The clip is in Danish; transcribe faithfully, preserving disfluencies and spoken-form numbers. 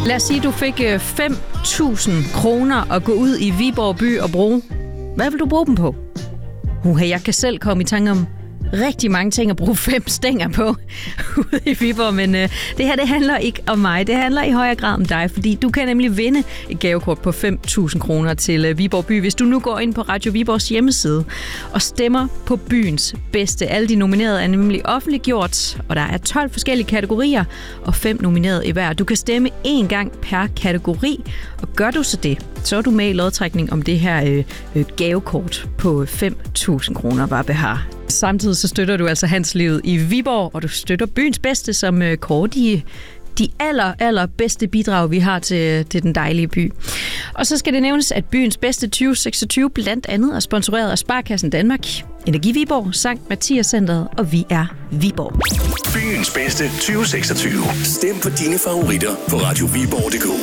Lad os sige, at du fik fem tusind kroner at gå ud i Viborg by og bruge. Hvad vil du bruge dem på? Uh, jeg kan selv komme i tanke om rigtig mange ting at bruge fem stænger på ude i Viborg, men øh, det her det handler ikke om mig. Det handler i højere grad om dig, fordi du kan nemlig vinde et gavekort på fem tusind kroner til øh, Viborg by, hvis du nu går ind på Radio Viborgs hjemmeside og stemmer på byens bedste. Alle de nominerede er nemlig offentliggjort, og der er tolv forskellige kategorier og fem nominerede i hver. Du kan stemme én gang per kategori, og gør du så det, så er du med i lodtrækning om det her øh, øh, gavekort på fem tusind kroner, var behar. Samtidig så støtter du altså Hanslivet i Viborg, og du støtter byens bedste, som øh, kårer de, de aller, aller bedste bidrag, vi har til, til den dejlige by. Og så skal det nævnes, at byens bedste tyve seksogtyve blandt andet er sponsoreret af Sparkassen Danmark, Energi Viborg, Sankt Mathias Centret, og vi er Viborg. Byens bedste tyve seksogtyve. Stem på dine favoritter på radio viborg punktum d k.